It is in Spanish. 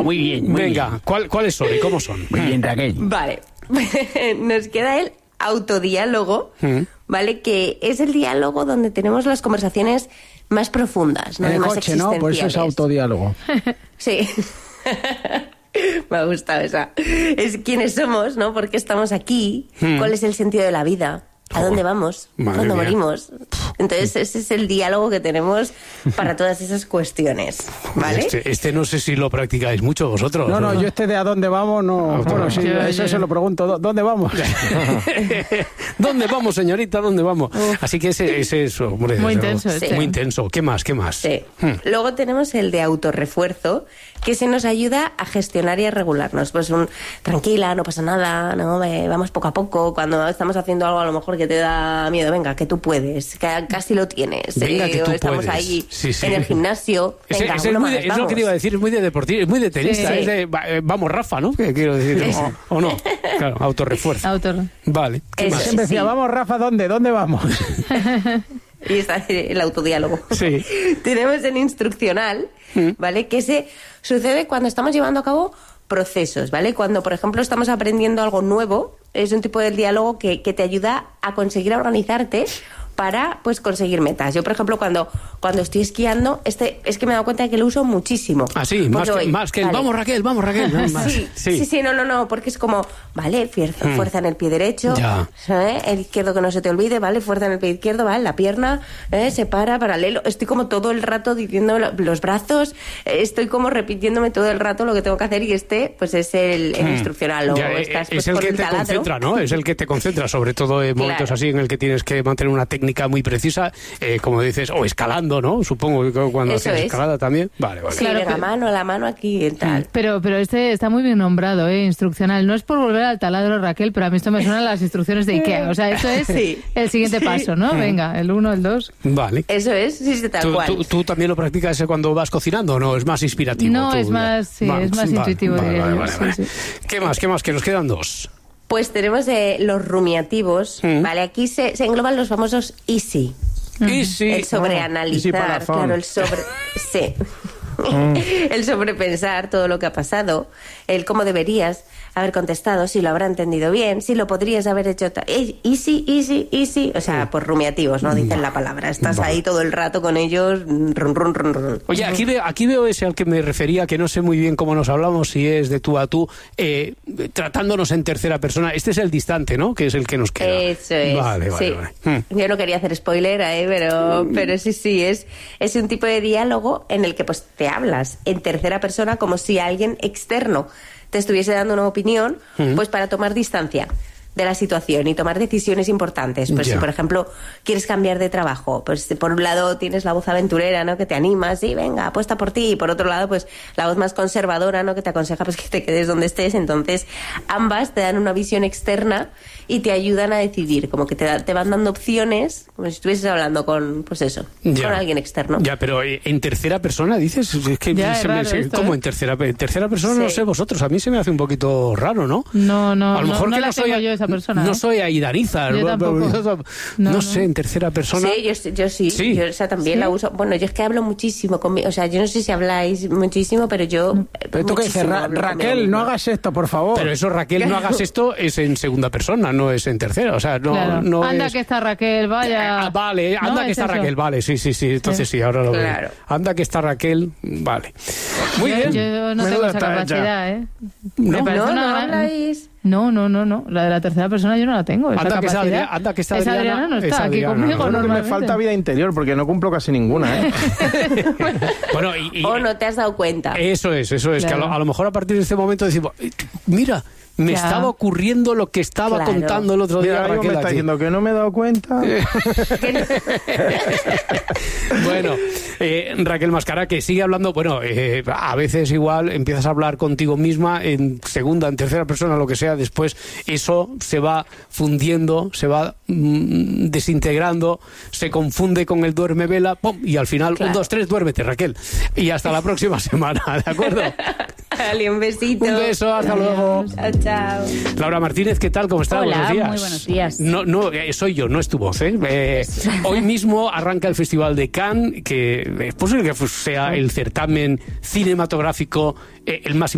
muy bien. Venga, ¿cuáles son y cómo son? Muy bien, Raquel. Vale, nos queda el autodiálogo, ¿vale? Que es el diálogo donde tenemos las conversaciones más profundas, ¿no? En el más coche, ¿no? Pues eso es autodiálogo. Sí. Me ha gustado esa. Es quiénes somos, ¿no? ¿Por qué estamos aquí? ¿Cuál es el sentido de la vida? ¿A dónde vamos? ¿Cuándo morimos? Entonces ese es el diálogo que tenemos para todas esas cuestiones, ¿vale? Este no sé si lo practicáis mucho vosotros. No, yo de a dónde vamos, no. Bueno, sí, eso se lo pregunto. ¿Dónde vamos? ¿Dónde vamos, señorita? ¿Dónde vamos? Así que ese es hombre, muy intenso. Sí. Muy intenso. ¿Qué más? Sí. Luego tenemos el de autorrefuerzo, que se nos ayuda a gestionar y a regularnos. Pues tranquila, no pasa nada, no, vamos poco a poco. Cuando estamos haciendo algo a lo mejor que te da miedo, venga, que tú puedes, que casi lo tienes. Venga, que tú estamos puedes. ahí Sí. en el gimnasio. Venga, es lo que te iba a decir, es muy de deportista, es muy de tenista, Sí. es de vamos Rafa, ¿no? ¿Qué quiero decir? ¿O no? Claro, autorrefuerzo. Vale. ¿Qué más? Siempre decía, vamos, Rafa, ¿dónde vamos? Y está el autodiálogo. Sí. Tenemos el instruccional, ¿vale? Que se sucede cuando estamos llevando a cabo procesos, ¿vale? Cuando, por ejemplo, estamos aprendiendo algo nuevo, es un tipo de diálogo que te ayuda a conseguir organizarte para, pues, conseguir metas. Yo, por ejemplo, cuando estoy esquiando, es que me he dado cuenta de que lo uso muchísimo. Ah, sí, más que el vale. vamos Raquel. Sí, no, porque es como, vale, fuerza en el pie derecho, Ya. el izquierdo que no se te olvide, vale, fuerza en el pie izquierdo, vale, la pierna, se para, paralelo. Estoy como todo el rato diciendo los brazos, estoy como repitiéndome todo el rato lo que tengo que hacer y pues es el instruccional. Es el que te concentra, ¿no? Es el que te concentra, sobre todo en momentos así en el que tienes que mantener una técnica muy precisa, como dices, o escalando, ¿no? Supongo que cuando haces escalada también. Vale. Sí, claro, la mano aquí y tal. Pero este está muy bien nombrado, instruccional. No es por volver al taladro, Raquel, pero a mí esto me suenan las instrucciones de Ikea. O sea, esto es el siguiente paso, ¿no? Venga, el 1, el 2. Vale. Eso es, tal cual. ¿Tú también lo practicas cuando vas cocinando o no? ¿Es más inspirativo? No, es más intuitivo, diría yo. Vale. Sí. ¿Qué más? Que nos quedan 2. Pues tenemos los rumiativos, ¿vale? Aquí se engloban los famosos easy. Easy. El sobreanalizar, claro, el sobre... Sí. El sobrepensar todo lo que ha pasado, el cómo deberías haber contestado, si lo habrá entendido bien, si lo podrías haber hecho... Easy. O sea, pues rumiativos, ¿no? Dicen la palabra. Estás ahí todo el rato con ellos, run. Oye, aquí veo ese al que me refería, que no sé muy bien cómo nos hablamos, si es de tú a tú, tratándonos en tercera persona. Este es el distante, ¿no? Que es el que nos queda. Eso es. Vale. Yo no quería hacer spoiler, pero sí, es un tipo de diálogo en el que pues te hablas en tercera persona como si alguien externo te estuviese dando una opinión, pues para tomar distancia de la situación y tomar decisiones importantes. Pues si, por ejemplo, quieres cambiar de trabajo, pues por un lado tienes la voz aventurera, ¿no? Que te anima, sí, venga, apuesta por ti. Y por otro lado, pues la voz más conservadora, ¿no? Que te aconseja pues que te quedes donde estés. Entonces, ambas te dan una visión externa y te ayudan a decidir, como que te van dando opciones, como si estuvieses hablando con, pues eso, con alguien externo. Ya, pero en tercera persona, dices, es que ¿cómo en tercera persona? Sí. No sé vosotros, a mí se me hace un poquito raro, ¿no? No, a lo mejor no que la tengo yo esa persona. No soy Aidariza. Yo tampoco. No sé, en tercera persona. Sí, yo sí. Yo esa también la uso. Bueno, yo es que hablo muchísimo conmigo. O sea, yo no sé si habláis muchísimo, pero yo... Pero tú qué dices, Raquel, no hagas esto, por favor. Pero eso, Raquel, no hagas esto, es en segunda persona, no es en tercera. O sea, no anda es... que está Raquel, vaya. Vale, anda que está eso. Raquel, vale, sí. Entonces sí, ahora lo veo. Anda que está Raquel, vale. Muy bien. Yo no tengo esa capacidad, ¿eh? No habláis... No. La de la tercera persona yo no la tengo. Anda que está Adriana. Adriana no está aquí conmigo. Creo que me falta vida interior porque no cumplo casi ninguna, ¿eh? Bueno, o no te has dado cuenta. Eso es. Claro. Que a lo mejor a partir de este momento decimos, mira, me estaba ocurriendo lo que estaba contando el otro día. Raquel, me está diciendo que no me he dado cuenta. Bueno, Raquel Mascara, que sigue hablando, bueno, a veces igual empiezas a hablar contigo misma en segunda, en tercera persona, lo que sea, después eso se va fundiendo, se va desintegrando, se confunde con el duerme vela, ¡pum! Y al final, 1, 2, 3, duérmete, Raquel. Y hasta la próxima semana, ¿de acuerdo? Dale, un besito. Un beso, hasta luego. Chao. Laura Martínez, ¿qué tal? ¿Cómo estás? Hola, buenos días. muy buenos días. No, soy yo, no es tu voz, ¿eh? Hoy mismo arranca el Festival de Cannes, que es posible que sea el certamen cinematográfico el más